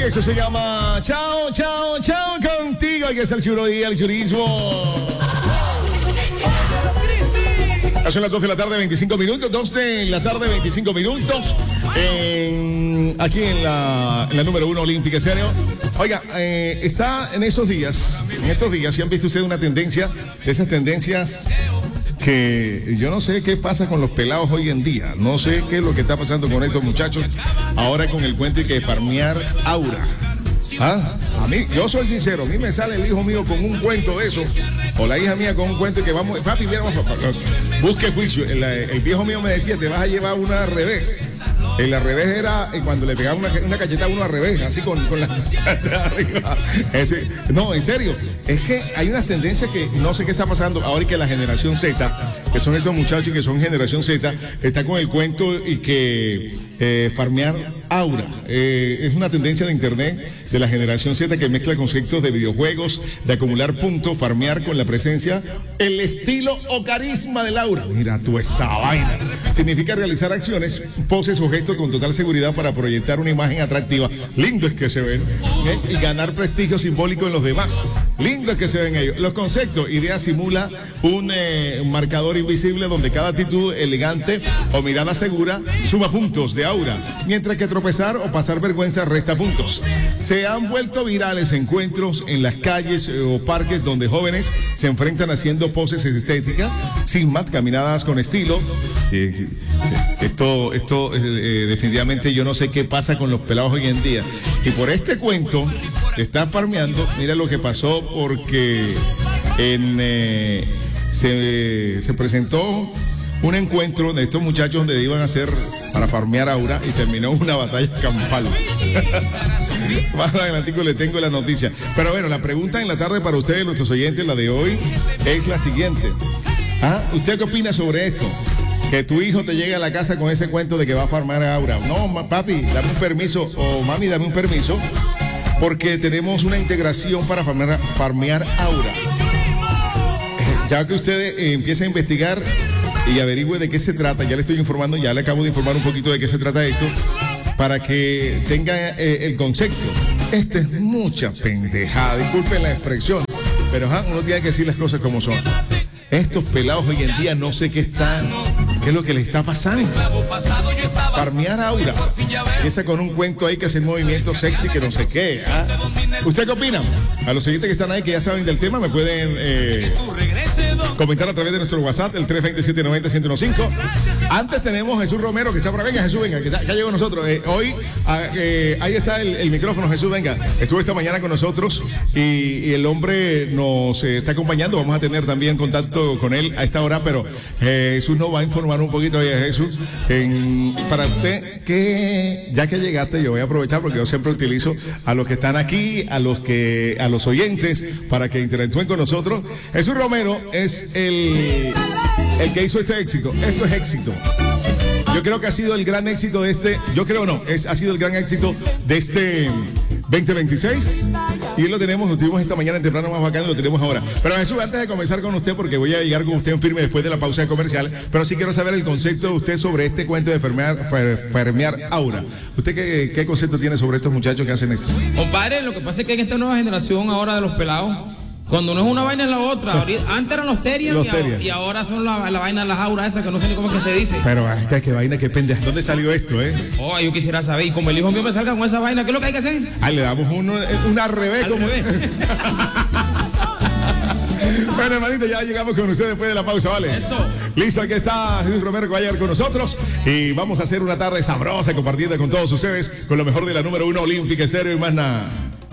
eso se llama Chao, Chao, Chao contigo. Aquí está el churo y el churismo. Son las 2 de la tarde, 25 minutos. 2 de la tarde, 25 minutos. Aquí en la número 1 Olímpica Estéreo. Oiga, está en estos días, si han visto ustedes una tendencia, de esas tendencias que yo no sé qué pasa con los pelados hoy en día. No sé qué es lo que está pasando con estos muchachos. Ahora con el cuento de que farmear aura. A mí, yo soy sincero, a mí me sale el hijo mío con un cuento de eso, o la hija mía con un cuento que vamos, papi, mira, busque juicio. El viejo mío me decía, te vas a llevar una al revés. El al revés era cuando le pegaba una cacheta a uno al revés, así con la arriba. No, en serio, es que hay unas tendencias que no sé qué está pasando ahora, y que la generación Z, que son estos muchachos que son generación Z, está con el cuento y que farmear aura. Es una tendencia de internet de la generación Z que mezcla conceptos de videojuegos, de acumular puntos, farmear con la presencia, el estilo o carisma del aura. Mira tú esa vaina. Significa realizar acciones, poses o gestos con total seguridad para proyectar una imagen atractiva. Lindo es que se ven. Y ganar prestigio simbólico en los demás. Lindo es que se ven ellos. Los conceptos, idea simula un marcador invisible donde cada actitud elegante o mirada segura suma puntos de aura, mientras que tropezar o pasar vergüenza resta puntos. Se han vuelto virales encuentros en las calles o parques donde jóvenes se enfrentan haciendo poses estéticas, sin más, caminadas con estilo. Esto definitivamente yo no sé qué pasa con los pelados hoy en día. Y por este cuento está farmeando. Mira lo que pasó, porque se presentó un encuentro de estos muchachos donde iban a hacer para farmear aura y terminó una batalla campal. Más adelantico le tengo la noticia. Pero bueno, la pregunta en la tarde para ustedes, nuestros oyentes, la de hoy, es la siguiente. ¿Usted qué opina sobre esto? Que tu hijo te llegue a la casa con ese cuento de que va a farmear aura. No, papi, dame un permiso, o mami, dame un permiso, porque tenemos una integración para farmear aura. Ya que usted empiece a investigar y averigüe de qué se trata, ya le estoy informando, ya le acabo de informar un poquito de qué se trata esto, para que tenga el concepto. Este es mucha pendejada, disculpen la expresión, pero uno tiene que decir las cosas como son. Estos pelados hoy en día no sé qué es lo que les está pasando. Farmear aura. Empieza con un cuento ahí que hace movimiento sexy, que no sé qué. ¿Usted qué opina? A los oyentes que están ahí, que ya saben del tema, me pueden comentar a través de nuestro WhatsApp, el 327-90-1015. Antes tenemos a Jesús Romero, que está por acá. Venga, Jesús, venga, que ya llegó nosotros. Hoy, ahí está el micrófono, Jesús, venga. Estuvo esta mañana con nosotros y el hombre nos está acompañando. Vamos a tener también contacto con él a esta hora, pero Jesús nos va a informar un poquito. Oye, Jesús, para usted, que ya que llegaste, yo voy a aprovechar porque yo siempre utilizo a los que están aquí, a los oyentes, para que interactúen con nosotros. Jesús Romero es el que hizo este éxito. Esto es éxito. Yo creo que ha sido el gran éxito de ha sido el gran éxito de este 2026. Y lo tuvimos esta mañana temprano más bacano, lo tenemos ahora. Pero Jesús, antes de comenzar con usted, porque voy a llegar con usted en firme después de la pausa comercial, pero sí quiero saber el concepto de usted sobre este cuento de farmear aura. ¿Usted qué concepto tiene sobre estos muchachos que hacen esto? Compadre, lo que pasa es que en esta nueva generación ahora de los pelados, cuando no es una vaina es la otra. Antes eran los Terian y ahora son la vaina de las auras esas que no sé ni cómo es que se dice. Pero qué vaina, qué pendeja. ¿Dónde salió esto, yo quisiera saber. Y como el hijo mío me salga con esa vaina, ¿qué es lo que hay que hacer? Le damos una revés. Bueno, hermanito, ya llegamos con ustedes después de la pausa, ¿vale? Eso. Listo, aquí está Jesús Romero, que va a llegar con nosotros. Y vamos a hacer una tarde sabrosa compartida con todos ustedes, con lo mejor de la número 1 Olímpica Estéreo y más nada.